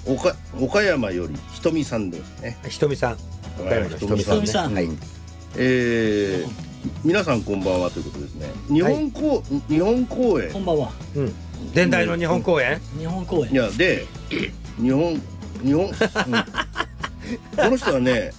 岡山よりひとみさんですね。 ひとみさん、岡山のひとみさんね。はい。 皆さんこんばんはということですね。日本公演。 こんばんは。 伝来の日本公演。 日本公演。 いやで日本、この人はね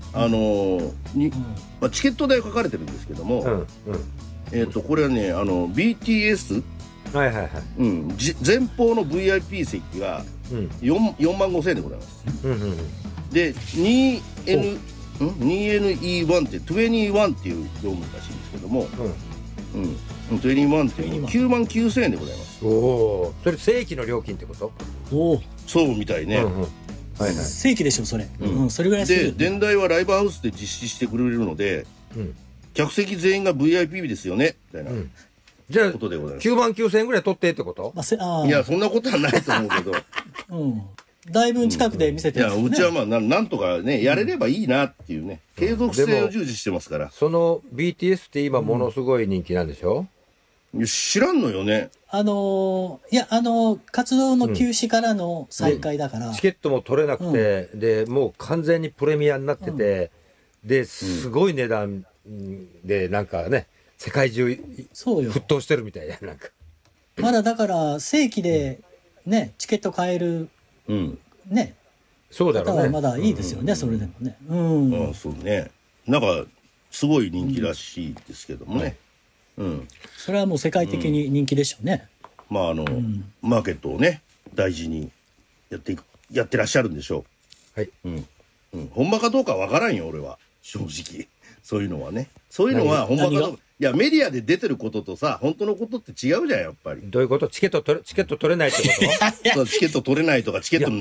チケット代書かれてるんですけども、これはねBTS、 はいはいはい、 前方の VIP 席が4万5千円でございます。で 2NE1 って21っていう読むらしいんですけども、21っていう9万9千円でございます。 おお、それ正規の料金ってこと？ おお、そうみたいね。 正規でしょそれ。それぐらいする。 で電台はライブハウスで実施してくれるので、客席全員が VIP ですよねみたいなじゃあことでございます。 9万9千円ぐらい取ってってこと？ いやそんなことはないと思うけどだいぶ近くで見せてますね。 いやうちはまあなんとかねやれればいいなっていうね、継続性を重視してますから。 その BTS って今ものすごい人気なんでしょ？ 知らんのよね。 いや活動の休止からの再開だから、 チケットも取れなくて、でもう完全にプレミアになってて、ですごい値段でなんかね世界中沸騰してるみたいな。なんかまだだから正規でねチケット買えるね、 そうだろうね。 方はまだいいですよね、それでもね。 そうね。なんかすごい人気らしいですけどもね。 それはもう世界的に人気でしょうね。 まあマーケットをね大事にやってらっしゃるんでしょう。はい。ほんまかどうかわからんよ俺は正直。そういうのはね。そういうのはほんまかどうか。いやメディアで出てることとさ本当のことって違うじゃんやっぱり。 どういうこと？チケット取れないってこと？ そうチケット取れないとかチケットの